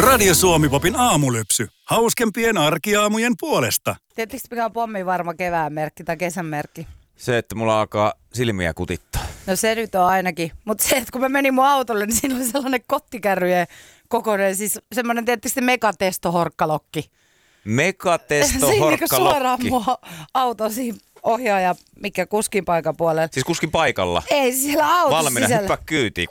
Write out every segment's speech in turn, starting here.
Radio Suomi-popin aamulypsy. Hauskempien arkiaamujen puolesta. Tiedättekö mikä on pommin varma kevään merkki tai kesän merkki? Se, että mulla alkaa silmiä kutittaa. No se nyt on ainakin. Mutta se, että kun mä menin mun autolle, niin siinä oli sellainen kottikärryjen kokoinen, siis semmoinen tietysti se megatesto-horkkalokki. Megatesto-horkkalokki? Siinä suoraan mun auto siinä ohjaaja, mikä kuskin paikan puolella. Siis kuskin paikalla? Ei, siellä autossa valmiina sisällä. Hyppää kyytiin.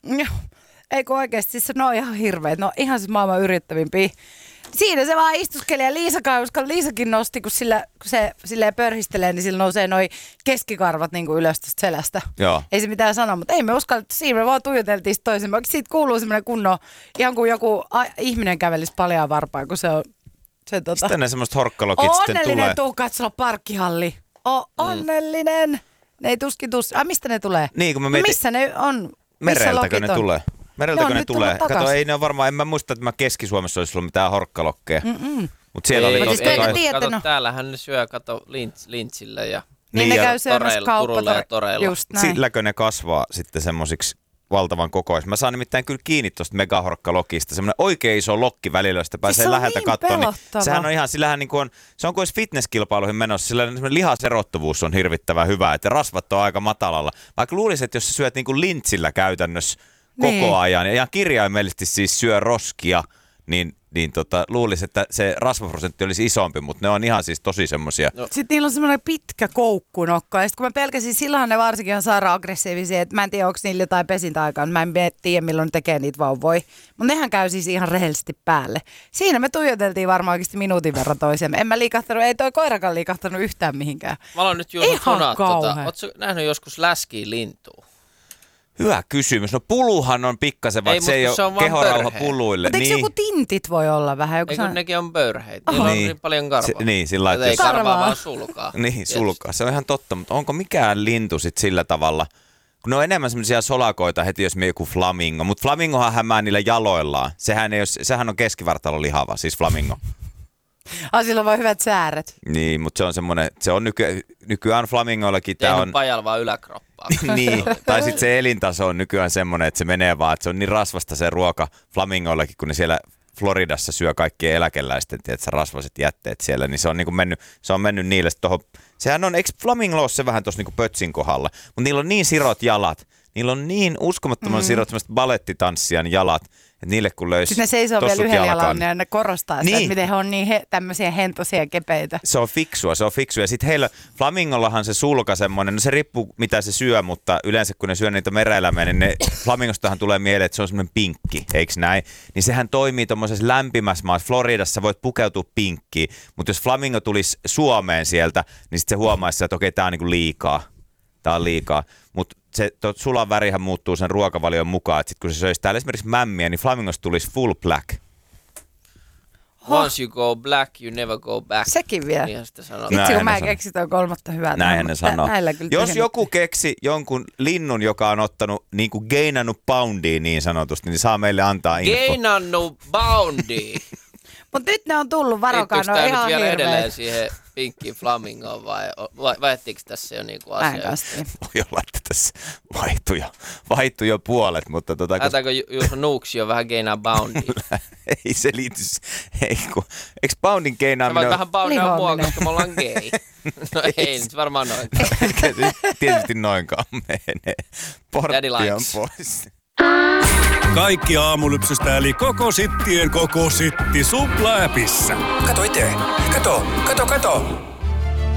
Ei kun oikeasti, siis ne on ihan hirveet. No ihan siis maailman yrittävimpiä. Siinä se vaan istuskeli ja Liisakin nosti, kun se silleen pörhistelee, niin sillä nousee noi keskikarvat niin kuin ylös tästä selästä. Joo. Ei se mitään sanoa, mutta ei me uskallettu siinä, me vaan tuijoteltiin toisemme. Siitä kuuluu semmoinen kunnon, ihan kuin joku ihminen kävelisi paljaan varpaan, kun se on se Mistä ne semmoiset horkkalokit sitten tulee? Onnellinen, tuu katsoa parkkihalli. Onnellinen. Ne ei tuskin mistä ne tulee? Niin, kun mä mietin. Missä ne on? Mereltäkö ne tulee? Mereltäkö ne nyt tulee? tullut Kato, ei ne ole varmaan, en mä muista, että mä Keski-Suomessa olisi ollut mitään horkkalokkeja. Mutta siellä ei, oli totta kai. Kato, täällähän ne syö, lintsillä ja niin ne käy syömässä Turulla ja toreilla. Just näin. Silläkö ne kasvaa sitten semmosiksi valtavan kokoisiksi? Mä saan nimittäin kyllä kiinni tuosta megahorkkalokista. Semmoinen oikein iso lokki välillä, josta pääsee siis läheltä niin katsomaan. Niin sehän on ihan, sillähän niin kuin on, se on kuin olisi fitnesskilpailuihin menossa. Sillä lihaserottuvuus on hirvittävän hyvä, että rasvat on aika matalalla. Vaikka luulisin, että jos sä syöt niin kuin lintsillä käytännössä koko ajan ja ihan kirjaimellisesti siis syö roskia, niin luulisin, että se rasvaprosentti olisi isompi, mutta ne on ihan siis tosi semmoisia. No. Sitten niillä on semmoinen pitkä koukkunokka. Ja sitten kun mä pelkäsin, silloinhan ne varsinkin on sairaan aggressiivisia. Että mä en tiedä, onko niillä jotain pesintäaikaa. Mä en tiedä, milloin ne tekee niitä vauvoja. Mutta nehän käy siis ihan rehellisesti päälle. Siinä me tuijoteltiin varmaan oikeasti minuutin verran toisemme. En mä liikahtanut, ei toi koirakaan liikahtanut yhtään mihinkään. Mä aloin nyt juuri ihan kauhean. Ootko nähnyt joskus läskiä lintua? Hyvä kysymys. No puluhan on pikkasen, vaikka se ei ole kehorauha puluille. Mutta eikö joku tintit voi olla vähän? Eikö nekin on pörheitä? Niillä on niin paljon karvaa. Niin, sillä ei karvaa, vaan sulkaa. Niin, sulkaa. Se on ihan totta, mutta onko mikään lintu sit sillä tavalla? Kun ne on enemmän semmoisia solakoita heti, jos me joku flamingo. Mutta flamingohan hämää niillä jaloillaan. Sehän on keskivartalon lihava, siis flamingo. Sillä on vaan hyvät sääret. Niin, mutta se on semmoinen, se on nykyään flamingoillakin. Tehnyt pajalla vaan yläkroppaa. Niin, tai sitten se elintaso on nykyään semmoinen, että se menee vaan, että se on niin rasvasta se ruoka flamingoillakin, kun ne siellä Floridassa syö kaikkien eläkeläisten, tiedätkö, rasvaset jätteet siellä, niin se on mennyt niille tuohon. Sehän on, eikö flamingolla ole se vähän tuossa niinku pötsin kohdalla, mutta niillä on niin sirot jalat, niillä on niin uskomattoman sirot, semmoiset balettitanssijan jalat, että niille kun löysi sitten ne seisoo vielä yhdellä jalalla, niin ne korostaa sitä, niin. että miten he on niin tämmöisiä hentoisia kepeitä. Se on fiksua. Ja sitten heillä, flamingollahan se sulka semmoinen, no se riippuu mitä se syö, mutta yleensä kun ne syö niitä mereeläimiä, niin flamingostahan tulee mieleen, että se on semmoinen pinkki, eikö näin? Niin sehän toimii tuommoisessa lämpimässä maassa. Floridassa voit pukeutua pinkkiin, mutta jos flamingo tulisi Suomeen sieltä, niin sitten se huomaisi, että okei, tää on niinku liikaa. Tää on liikaa. Mutta se sulan värihän muuttuu sen ruokavalion mukaan, että sit kun se söisi täällä esimerkiksi mämmiä, niin flamingosta tulisi full black. Once you go black, you never go back. Sekin vielä. Niinhän sitä sanoo. Itse kun mä keksin toi kolmatta hyvää. Näinhän ne sanoo. Jos joku keksi keksi jonkun linnun, joka on ottanut, niin kuin geinannut poundia niin sanotusti, niin saa meille antaa info. Geinannut poundia. Mutta nyt ne on tullut, varokaa, ne on ihan vielä hirveet. edelleen siihen pinkkiin flamingoon vai vaihtiinko tässä jo niinku asia? Voi olla, että tässä vaihtui jo puolet, mutta Ajataanko Juuso Nuuksio vähän geinaa boundia? Ei se liity, eikö boundin geinaaminen... Sä voit vähän boundaa mua, koska me ollaan gay. No ei nyt varmaan noin. Tietysti noinkaan menee. Portti on pois. Kaikki aamulypsystä eli koko sittien koko sitti Supla-äpissä. Kato itse. Kato.